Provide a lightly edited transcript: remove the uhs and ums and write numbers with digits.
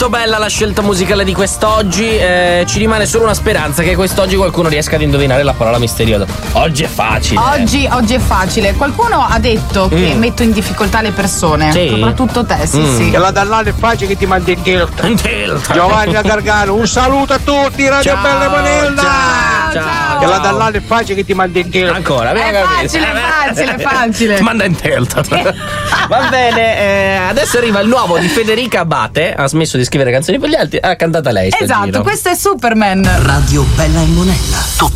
Molto bella la scelta musicale di quest'oggi. Ci rimane solo una speranza che quest'oggi qualcuno riesca ad indovinare la parola misteriosa. Oggi è facile. Oggi è facile. Qualcuno ha detto che metto in difficoltà le persone. Sì. Soprattutto te, sì. E la dall'altro è facile che ti mandi in tilt. Giovanni Gargano, un saluto a tutti, Radio Ciao, Bella Manella. ciao. E la dall'altro è facile che ti mandi in tilt. Ancora, abbiamo È capito. facile. Manda in telta. Va bene, adesso arriva il nuovo di Federica Abate. Ha smesso di scrivere canzoni per gli altri, ha cantata lei. sto Esatto, giro. questo è Superman. Radio Bella e Monella.